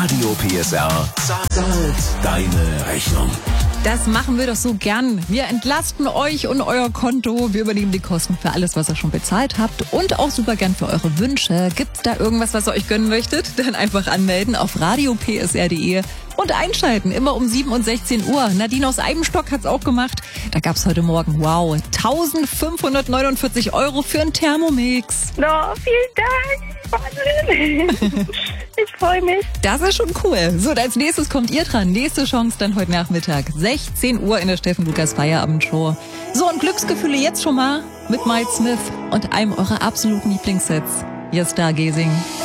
Radio PSR zahlt deine Rechnung. Das machen wir doch so gern. Wir entlasten euch und euer Konto. Wir übernehmen die Kosten für alles, was ihr schon bezahlt habt. Und auch super gern für eure Wünsche. Gibt's da irgendwas, was ihr euch gönnen möchtet? Dann einfach anmelden auf radiopsr.de und einschalten. Immer um 7 und 16 Uhr. Nadine aus Eibenstock hat's auch gemacht. Da gab's heute Morgen, wow, 1.549 € für einen Thermomix. Oh, vielen Dank. Wahnsinn. Ich freue mich. Das ist schon cool. So, und als nächstes kommt ihr dran. Nächste Chance dann heute Nachmittag. 16 Uhr in der Steffen Lukas Feierabendshow. So, und Glücksgefühle jetzt schon mal mit Miles Smith und einem eurer absoluten Lieblingssets. Hier ist Stargazing.